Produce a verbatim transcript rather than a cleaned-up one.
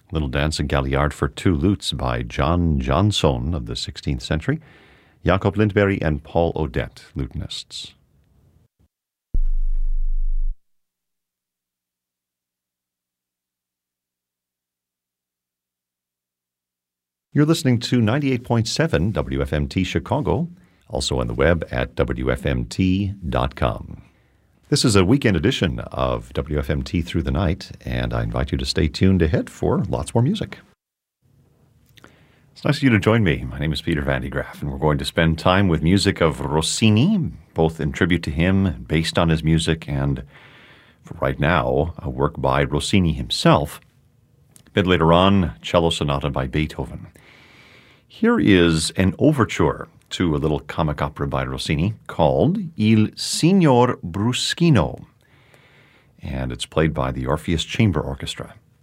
Little Dance of Galliard for two lutes by John Johnson of the sixteenth century, Jacob Lindberg and Paul Odette, lutenists. You're listening to ninety-eight point seven W F M T Chicago, also on the web at W F M T dot com. This is a weekend edition of W F M T Through the Night, and I invite you to stay tuned ahead for lots more music. It's nice of you to join me. My name is Peter Van de Graaff, and we're going to spend time with music of Rossini, both in tribute to him, based on his music, and for right now, a work by Rossini himself. A bit later on, Cello Sonata by Beethoven. Here is an overture to a little comic opera by Rossini called Il Signor Bruschino, and it's played by the Orpheus Chamber Orchestra.